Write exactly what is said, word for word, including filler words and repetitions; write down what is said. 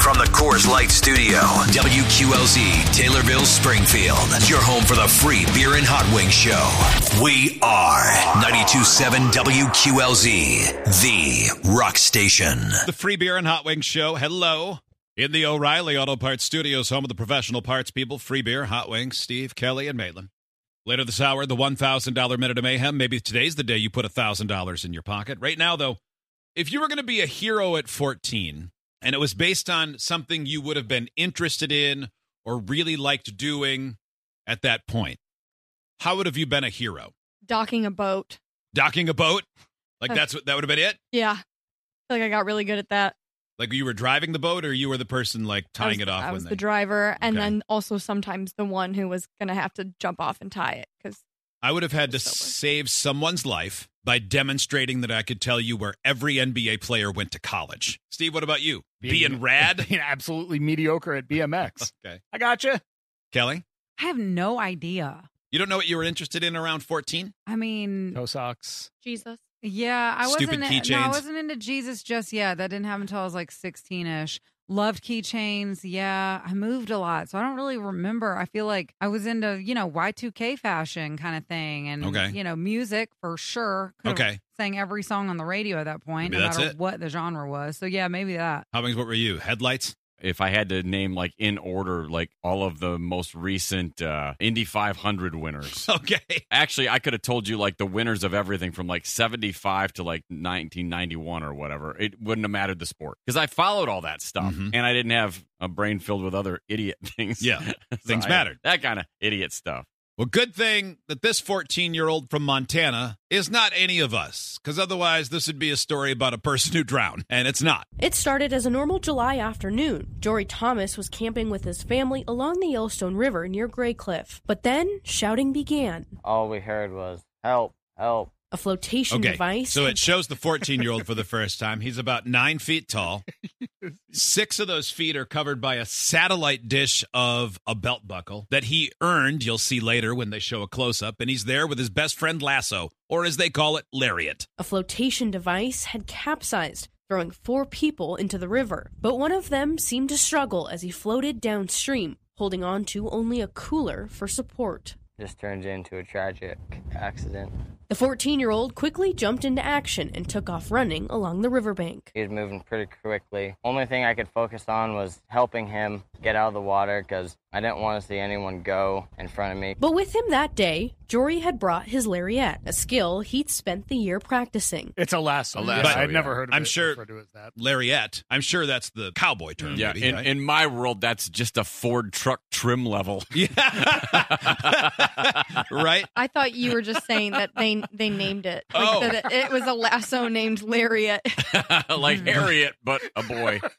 From the Coors Light Studio, W Q L Z, Taylorville, Springfield. Your home for the free beer and hot wings show. We are ninety-two point seven W Q L Z, the rock station. The free beer and hot wings show. Hello. In the O'Reilly Auto Parts Studios, home of the professional parts people. Free beer, hot wings, Steve, Kelly, and Maitland. Later this hour, the one thousand dollars Minute of Mayhem. Maybe today's the day you put one thousand dollars in your pocket. Right now, though, if you were going to be a hero at fourteen, and it was based on something you would have been interested in or really liked doing at that point, how would have you been a hero? Docking a boat. Docking a boat? Like that's what that would have been it? Yeah. I feel like I got really good at that. Like you were driving the boat, or you were the person like tying was, it off? I when was they... the driver, and Okay. then also sometimes the one who was going to have to jump off and tie it. Because I would have had to sober. save someone's life by demonstrating that I could tell you where every N B A player went to college. Steve, what about you? Being, Being rad? Being absolutely mediocre at B M X. Okay. I gotcha. Kelly? I have no idea. You don't know what you were interested in around fourteen? I mean, Toe socks. Jesus. yeah, I Stupid wasn't. No, I keychains. wasn't into Jesus just yet. That didn't happen until I was like sixteen-ish. Loved keychains. Yeah, I moved a lot, so I don't really remember. I feel like I was into, you know, Y two K fashion kind of thing, and Okay. you know, music for sure. Could've Okay. sang every song on the radio at that point, Maybe no that's matter it. what the genre was. So yeah, maybe that. Hobbings, what were you? Headlights? If I had to name, like, in order, like, all of the most recent uh, Indy five hundred winners. Okay. Actually, I could have told you, like, the winners of everything from, like, seventy-five to, like, nineteen ninety-one or whatever. It wouldn't have mattered the sport. Because I followed all that stuff. Mhm. And I didn't have a brain filled with other idiot things. Yeah. So Things I- mattered. That kind of idiot stuff. Well, good thing that this fourteen-year-old from Montana is not any of us, because otherwise this would be a story about a person who drowned, and it's not. It started as a normal July afternoon. Jory Thomas was camping with his family along the Yellowstone River near Gray Cliff. But then, shouting began. All we heard was, help, help. A flotation Okay, device. so it shows the fourteen-year-old for the first time. He's about nine feet tall. Six of those feet are covered by a satellite dish of a belt buckle that he earned, you'll see later when they show a close-up, and he's there with his best friend Lasso, or as they call it, Lariat. A flotation device had capsized, throwing four people into the river. But one of them seemed to struggle as he floated downstream, holding on to only a cooler for support. Just turned into a tragic accident. The fourteen-year-old quickly jumped into action and took off running along the riverbank. He was moving pretty quickly. Only thing I could focus on was helping him get out of the water because I didn't want to see anyone go in front of me. But with him that day, Jory had brought his lariat, a skill he'd spent the year practicing. It's a lasso. A lasso, Yeah, I'd yeah. never heard of I'm it sure- referred to as that. Lariat. I'm sure that's the cowboy term. Yeah, maybe, in, right? in my world, that's just a Ford truck trim level. Yeah. Right? I thought you were just saying that they they named it. Like Oh. that it, it was a lasso named Lariat. Like Harriet, but a boy.